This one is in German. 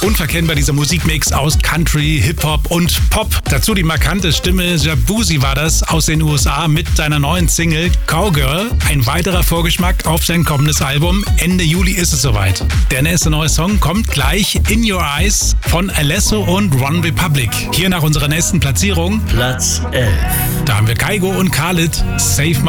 Unverkennbar dieser Musikmix aus Country, Hip-Hop und Pop. Dazu die markante Stimme, Jabuzi war das, aus den USA mit seiner neuen Single Cowgirl. Ein weiterer Vorgeschmack auf sein kommendes Album. Ende Juli ist es soweit. Der nächste neue Song kommt gleich, In Your Eyes von Alesso und One Republic. Hier nach unserer nächsten Platzierung. Platz 11. Da haben wir Kygo und Khalid, Save My